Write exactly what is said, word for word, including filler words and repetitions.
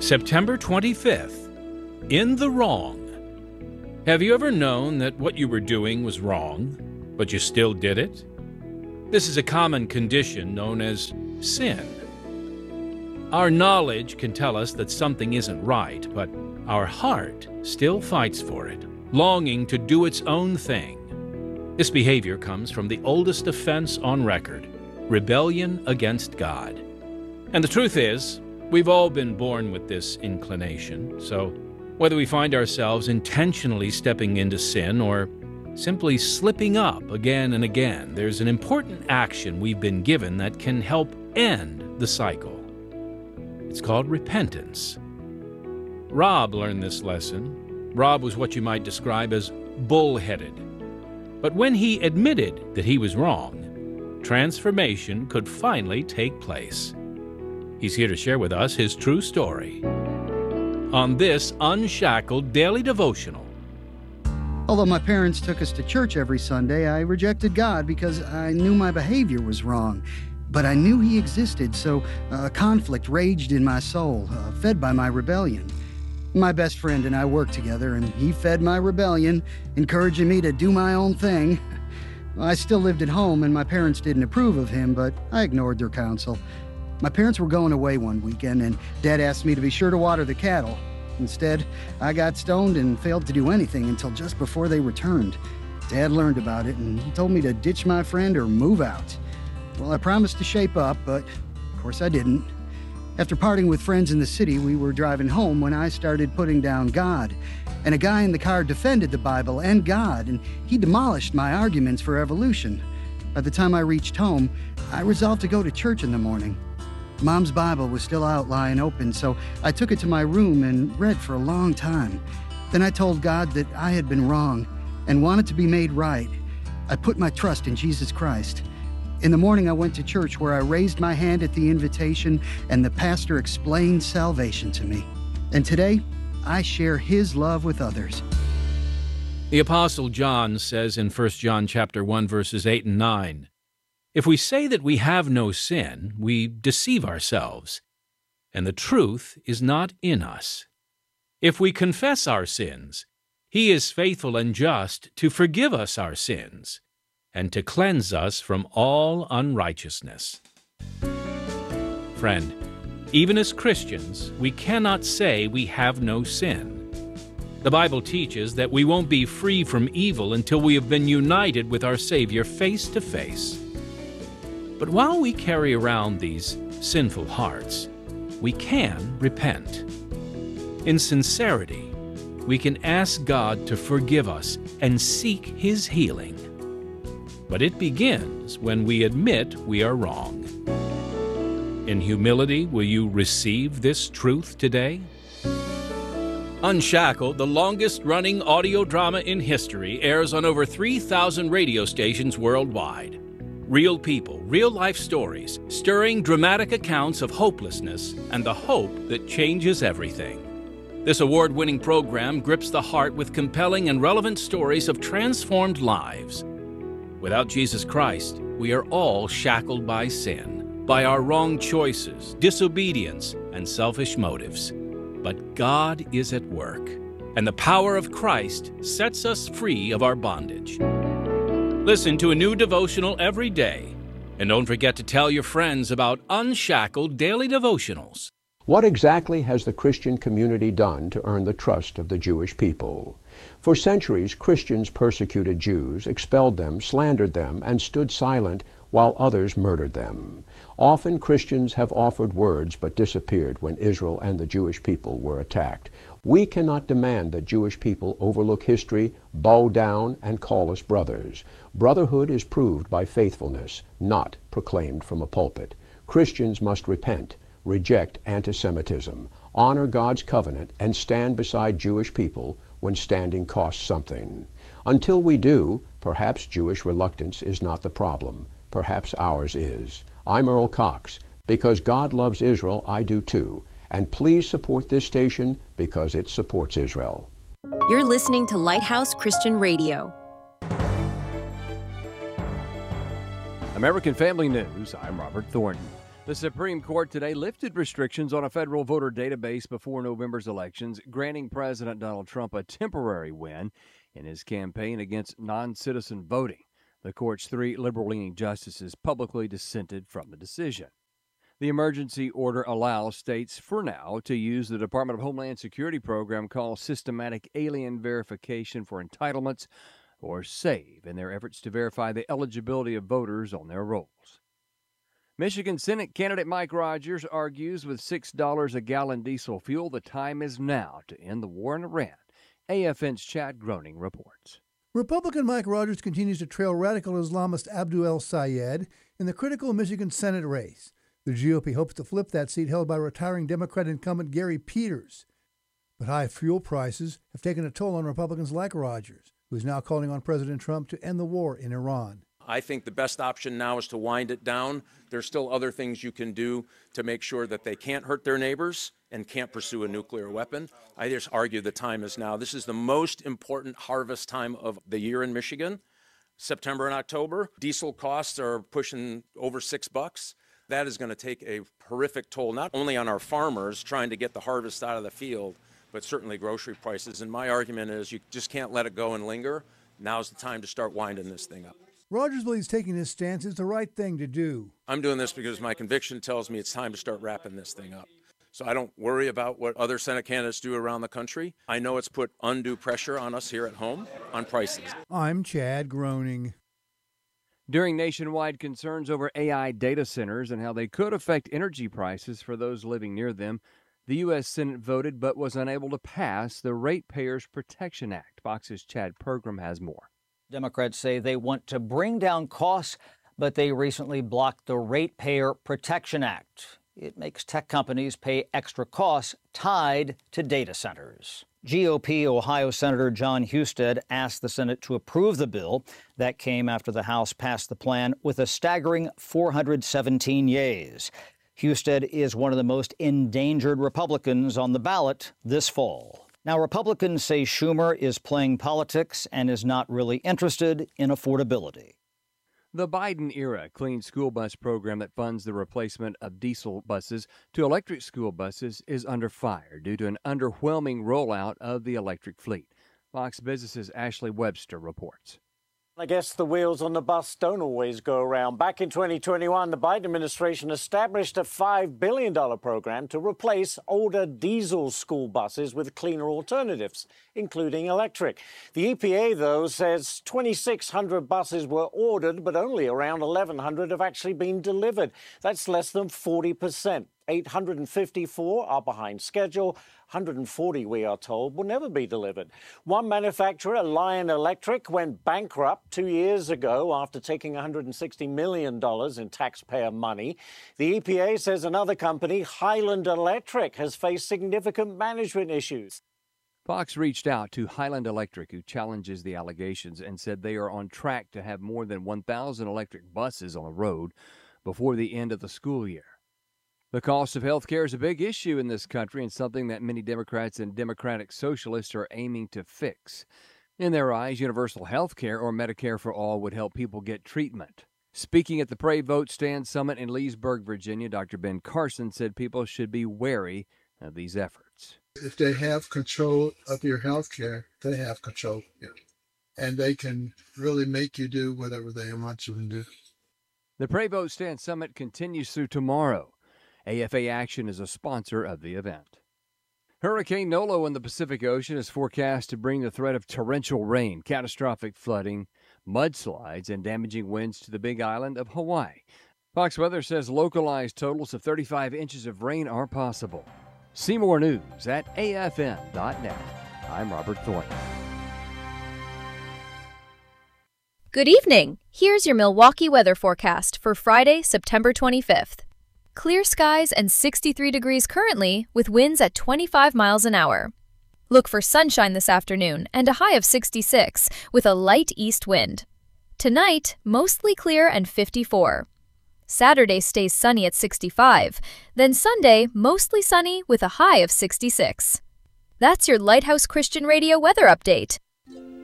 September twenty-fifth, In the Wrong. Have you ever known that what you were doing was wrong, but you still did it? This is a common condition known as sin. Our knowledge can tell us that something isn't right, but our heart still fights for it, longing to do its own thing. This behavior comes from the oldest offense on record, rebellion against God. And the truth is, we've all been born with this inclination, so whether we find ourselves intentionally stepping into sin or simply slipping up again and again, there's an important action we've been given that can help end the cycle. It's called repentance. Rob learned this lesson. Rob was what you might describe as bullheaded. But when he admitted that he was wrong, transformation could finally take place. He's here to share with us his true story on this Unshackled Daily Devotional. Although my parents took us to church every Sunday, I rejected God because I knew my behavior was wrong. But I knew He existed, so a conflict raged in my soul, uh, fed by my rebellion. My best friend and I worked together, and he fed my rebellion, encouraging me to do my own thing. I still lived at home, and my parents didn't approve of him, but I ignored their counsel. My parents were going away one weekend, and Dad asked me to be sure to water the cattle. Instead, I got stoned and failed to do anything until just before they returned. Dad learned about it, and he told me to ditch my friend or move out. Well, I promised to shape up, but of course I didn't. After parting with friends in the city, we were driving home when I started putting down God. And a guy in the car defended the Bible and God, and he demolished my arguments for evolution. By the time I reached home, I resolved to go to church in the morning. Mom's Bible was still out lying open, so I took it to my room and read for a long time. Then I told God that I had been wrong and wanted to be made right. I put my trust in Jesus Christ. In the morning, I went to church where I raised my hand at the invitation and the pastor explained salvation to me. And today, I share his love with others. The Apostle John says in First John chapter one, verses eight and nine, "If we say that we have no sin, we deceive ourselves, and the truth is not in us. If we confess our sins, He is faithful and just to forgive us our sins and to cleanse us from all unrighteousness." Friend, even as Christians, we cannot say we have no sin. The Bible teaches that we won't be free from evil until we have been united with our Savior face to face. But while we carry around these sinful hearts, we can repent. In sincerity, we can ask God to forgive us and seek His healing. But it begins when we admit we are wrong. In humility, will you receive this truth today? Unshackled, the longest-running audio drama in history, airs on over three thousand radio stations worldwide. Real people, real-life stories, stirring dramatic accounts of hopelessness and the hope that changes everything. This award-winning program grips the heart with compelling and relevant stories of transformed lives. Without Jesus Christ, we are all shackled by sin, by our wrong choices, disobedience, and selfish motives. But God is at work, and the power of Christ sets us free of our bondage. Listen to a new devotional every day, and don't forget to tell your friends about Unshackled Daily Devotionals. What exactly has the Christian community done to earn the trust of the Jewish people? For centuries, Christians persecuted Jews, expelled them, slandered them, and stood silent while others murdered them. Often Christians have offered words but disappeared when Israel and the Jewish people were attacked. We cannot demand that Jewish people overlook history, bow down, and call us brothers. Brotherhood is proved by faithfulness, not proclaimed from a pulpit. Christians must repent, reject anti-Semitism, honor God's covenant, and stand beside Jewish people when standing costs something. Until we do, perhaps Jewish reluctance is not the problem. Perhaps ours is. I'm Earl Cox. Because God loves Israel, I do too. And please support this station because it supports Israel. You're listening to Lighthouse Christian Radio. American Family News, I'm Robert Thornton. The Supreme Court today lifted restrictions on a federal voter database before November's elections, granting President Donald Trump a temporary win in his campaign against non-citizen voting. The court's three liberal-leaning justices publicly dissented from the decision. The emergency order allows states, for now, to use the Department of Homeland Security program called Systematic Alien Verification for Entitlements, or SAVE, in their efforts to verify the eligibility of voters on their rolls. Michigan Senate candidate Mike Rogers argues with six dollars a gallon diesel fuel, the time is now to end the war in Iran. A F N's Chad Groening reports. Republican Mike Rogers continues to trail radical Islamist Abdul El-Sayed in the critical Michigan Senate race. The G O P hopes to flip that seat held by retiring Democrat incumbent Gary Peters. But high fuel prices have taken a toll on Republicans like Rogers, who is now calling on President Trump to end the war in Iran. I think the best option now is to wind it down. There's still other things you can do to make sure that they can't hurt their neighbors and can't pursue a nuclear weapon. I just argue the time is now. This is the most important harvest time of the year in Michigan. September and October, diesel costs are pushing over six bucks. That is going to take a horrific toll, not only on our farmers trying to get the harvest out of the field, but certainly grocery prices. And my argument is you just can't let it go and linger. Now's the time to start winding this thing up. Rogers believes taking this stance is the right thing to do. I'm doing this because my conviction tells me it's time to start wrapping this thing up. So I don't worry about what other Senate candidates do around the country. I know it's put undue pressure on us here at home on prices. I'm Chad Groening. During nationwide concerns over A I data centers and how they could affect energy prices for those living near them, the U S Senate voted but was unable to pass the Ratepayers Protection Act. Fox's Chad Pergram has more. Democrats say they want to bring down costs, but they recently blocked the Ratepayer Protection Act. It makes tech companies pay extra costs tied to data centers. G O P Ohio Senator John Husted asked the Senate to approve the bill. That came after the House passed the plan with a staggering four hundred seventeen yeas. Husted is one of the most endangered Republicans on the ballot this fall. Now, Republicans say Schumer is playing politics and is not really interested in affordability. The Biden-era clean school bus program that funds the replacement of diesel buses to electric school buses is under fire due to an underwhelming rollout of the electric fleet. Fox Business's Ashley Webster reports. I guess the wheels on the bus don't always go around. Back in twenty twenty-one, the Biden administration established a five billion dollars program to replace older diesel school buses with cleaner alternatives, including electric. The E P A, though, says twenty-six hundred buses were ordered, but only around eleven hundred have actually been delivered. That's less than forty percent. eight hundred fifty-four are behind schedule. one hundred forty, we are told, will never be delivered. One manufacturer, Lion Electric, went bankrupt two years ago after taking one hundred sixty million dollars in taxpayer money. The E P A says another company, Highland Electric, has faced significant management issues. Fox reached out to Highland Electric, who challenges the allegations, and said they are on track to have more than one thousand electric buses on the road before the end of the school year. The cost of health care is a big issue in this country and something that many Democrats and Democratic socialists are aiming to fix. In their eyes, universal health care or Medicare for all would help people get treatment. Speaking at the Pray Vote Stand Summit in Leesburg, Virginia, Doctor Ben Carson said people should be wary of these efforts. If they have control of your health care, they have control of you. And they can really make you do whatever they want you to do. The Pray Vote Stand Summit continues through tomorrow. A F A Action is a sponsor of the event. Hurricane Nolo in the Pacific Ocean is forecast to bring the threat of torrential rain, catastrophic flooding, mudslides, and damaging winds to the Big Island of Hawaii. Fox Weather says localized totals of thirty-five inches of rain are possible. See more news at A F N dot net. I'm Robert Thornton. Good evening. Here's your Milwaukee weather forecast for Friday, September twenty-fifth. Clear skies and sixty-three degrees currently, with winds at twenty-five miles an hour. Look for sunshine this afternoon and a high of sixty-six, with a light east wind. Tonight, mostly clear and fifty-four. Saturday stays sunny at sixty-five. Then Sunday, mostly sunny with a high of sixty-six. That's your Lighthouse Christian Radio weather update.